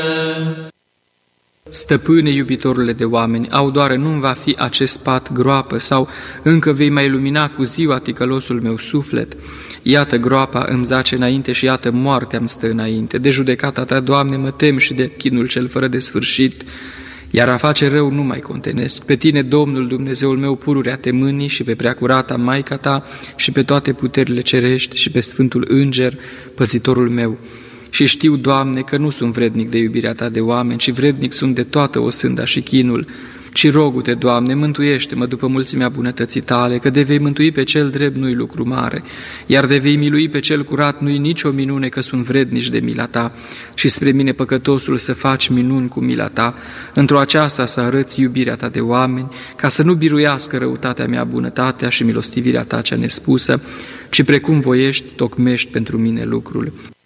Stăpâne, iubitorule de oameni, au doar nu-mi va fi acest pat groapă sau încă vei mai lumina cu ziua ticălosul meu suflet. Iată groapa îmi zace înainte și iată moartea îmi stă înainte. De judecata ta, Doamne, mă tem și de chinul cel fără de sfârșit. Iar a face rău nu mai contenesc. Pe tine, Domnul Dumnezeul meu, pururea te mâni și pe preacurata Maica ta și pe toate puterile cerești și pe Sfântul Înger, păzitorul meu. Și știu, Doamne, că nu sunt vrednic de iubirea ta de oameni, ci vrednic sunt de toată osânda și chinul. Și rogu-te, Doamne, mântuiește-mă după mulțimea bunătății tale, că de vei mântui pe cel drept nu-i lucru mare, iar de vei milui pe cel curat nu-i nicio minune, că sunt vrednici de mila ta. Și spre mine, păcătosul, să faci minuni cu mila ta, într-o aceasta să arăți iubirea ta de oameni, ca să nu biruiască răutatea mea bunătatea și milostivirea ta cea nespusă, ci precum voiești, tocmești pentru mine lucrul.